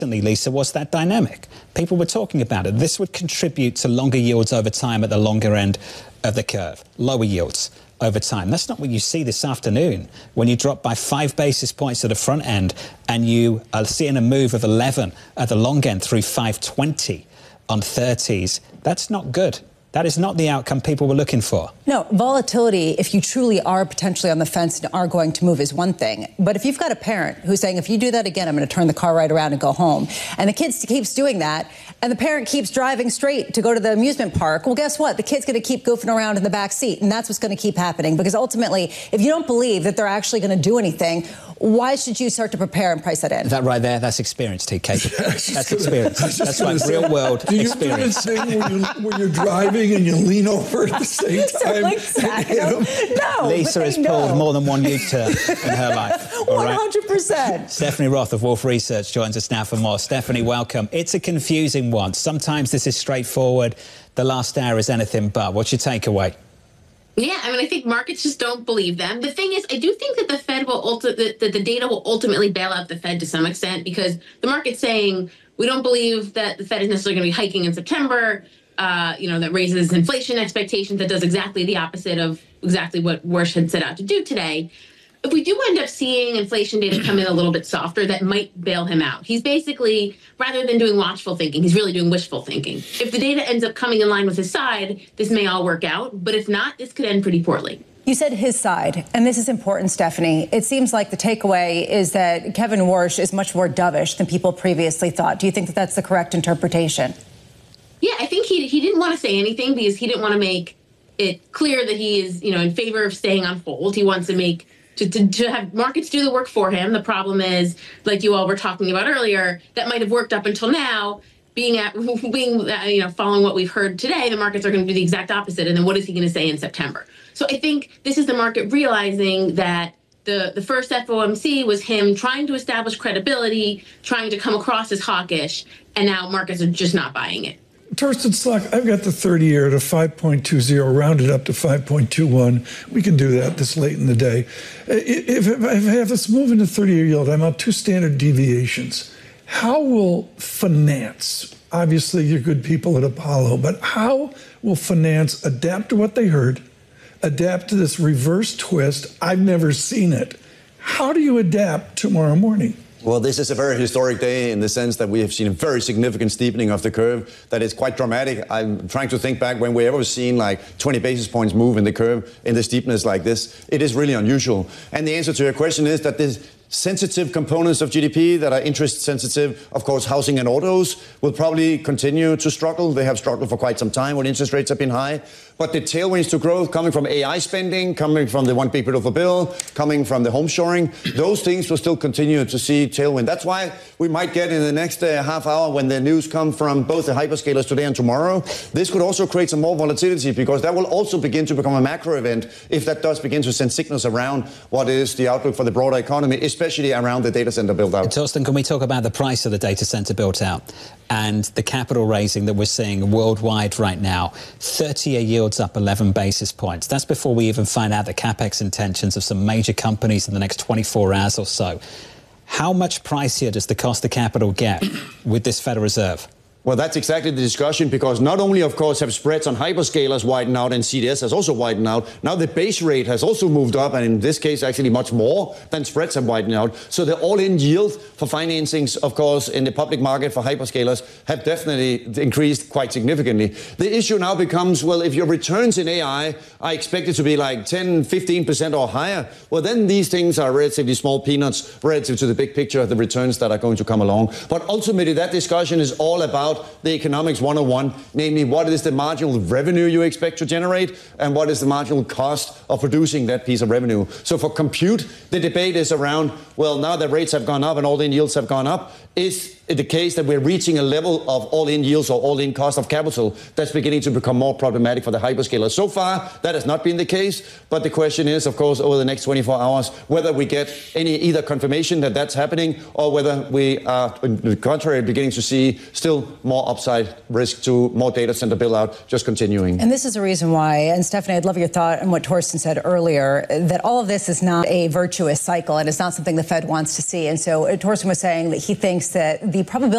Lisa, was that dynamic. People were talking about it. This would contribute to longer yields over time at the longer end of the curve, lower yields over time. That's not what you see this afternoon when you drop by 5 basis points at the front end and you are seeing a move of 11 at the long end through 520 on 30s. That's not good. That is not the outcome people were looking for. No, volatility, if you truly are potentially on the fence and are going to move, is one thing. But if you've got a parent who's saying, if you do that again, I'm going to turn the car right around and go home, and the kid keeps doing that, and the parent keeps driving straight to go to the amusement park, well, guess what? The kid's going to keep goofing around in the back seat, and that's what's going to keep happening. Because ultimately, if you don't believe that they're actually going to do anything, why should you start to prepare and price that in? That right there, that's experience, TK. That's experience. That's like real-world experience. Do you do this thing when you're driving and you lean over at the same time? No. Lisa has pulled more than one U-turn in her life. 100%. Stephanie Roth of Wolfe Research joins us now for more. Stephanie, welcome. It's a confusing one. Sometimes this is straightforward. The last hour is anything but. What's your takeaway? Yeah, I mean, I think markets just don't believe them. The thing is, I do think that the Fed will that the data will ultimately bail out the Fed to some extent, because the market's saying we don't believe that the Fed is necessarily going to be hiking in September. That raises inflation expectations. That does exactly the opposite of exactly what Warsh had set out to do today. If we do end up seeing inflation data come in a little bit softer, that might bail him out. He's basically, rather than doing watchful thinking, he's really doing wishful thinking. If the data ends up coming in line with his side, this may all work out. But if not, this could end pretty poorly. You said his side, and this is important, Stephanie. It seems like the takeaway is that Kevin Warsh is much more dovish than people previously thought. Do you think that that's the correct interpretation? Yeah, I think he didn't want to say anything because he didn't want to make it clear that he is, in favor of staying on hold. He wants to make to have markets do the work for him. The problem is, like you all were talking about earlier, that might have worked up until now. Following what we've heard today, the markets are going to do the exact opposite. And then what is he going to say in September? So I think this is the market realizing that the first FOMC was him trying to establish credibility, trying to come across as hawkish, and now markets are just not buying it. Torsten Slok, I've got the 30-year at a 5.20, rounded up to 5.21. We can do that this late in the day. If I have this move into 30-year yield, I'm out 2 standard deviations. How will finance, obviously you're good people at Apollo, but how will finance adapt to what they heard, adapt to this reverse twist? I've never seen it. How do you adapt tomorrow morning? Well, this is a very historic day in the sense that we have seen a very significant steepening of the curve that is quite dramatic. I'm trying to think back when we ever seen like 20 basis points move in the curve in the steepness like this. It is really unusual. And the answer to your question is that this sensitive components of GDP that are interest sensitive, of course, housing and autos will probably continue to struggle. They have struggled for quite some time when interest rates have been high. But the tailwinds to growth coming from AI spending, coming from the one big beautiful bill, coming from the home shoring, those things will still continue to see tailwind. That's why we might get in the next half hour when the news come from both the hyperscalers today and tomorrow. This could also create some more volatility because that will also begin to become a macro event if that does begin to send signals around what is the outlook for the broader economy, especially around the data center build out. Torsten, can we talk about the price of the data center built out and the capital raising that we're seeing worldwide right now? 30-year yields up 11 basis points. That's before we even find out the capex intentions of some major companies in the next 24 hours or so. How much pricier does the cost of capital get with this Federal Reserve? Well, that's exactly the discussion, because not only, of course, have spreads on hyperscalers widened out and CDS has also widened out, now the base rate has also moved up, and in this case, actually much more than spreads have widened out. So the all-in yield for financings, of course, in the public market for hyperscalers have definitely increased quite significantly. The issue now becomes, well, if your returns in AI are expected to be like 10, 15% or higher, well, then these things are relatively small peanuts relative to the big picture of the returns that are going to come along. But ultimately, that discussion is all about the economics 101, namely what is the marginal revenue you expect to generate and what is the marginal cost of producing that piece of revenue. So for compute, the debate is around, well, now that rates have gone up and all-in yields have gone up, is it the case that we're reaching a level of all-in yields or all-in cost of capital that's beginning to become more problematic for the hyperscalers? So far, that has not been the case, but the question is, of course, over the next 24 hours, whether we get any either confirmation that that's happening or whether we are, on the contrary, beginning to see still more upside risk to more data center build out just continuing. And this is the reason why, and Stephanie, I'd love your thought on what Torsten said earlier, that all of this is not a virtuous cycle and it's not something the Fed wants to see. And so Torsten was saying that he thinks that the probability